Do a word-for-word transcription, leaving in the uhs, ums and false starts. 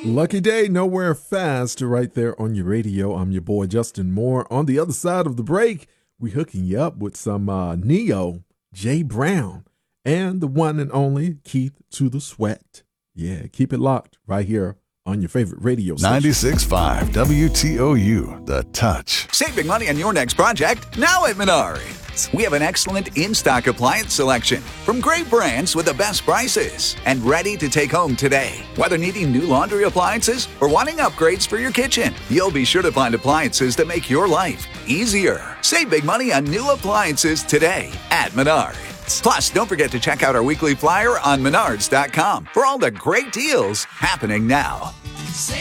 Lucky day, nowhere fast, right there on your radio. I'm your boy Justin Moore. On the other side of the break, we hooking you up with some uh, Neo, Jay Brown, and the one and only Keith to the Sweat. Yeah, keep it locked right here on your favorite radio station. ninety-six point five W T O U, The Touch. Save big money on your next project now at Menards. We have an excellent in-stock appliance selection from great brands with the best prices and ready to take home today. Whether needing new laundry appliances or wanting upgrades for your kitchen, you'll be sure to find appliances that make your life easier. Save big money on new appliances today at Menards. Plus, don't forget to check out our weekly flyer on menards dot com for all the great deals happening now.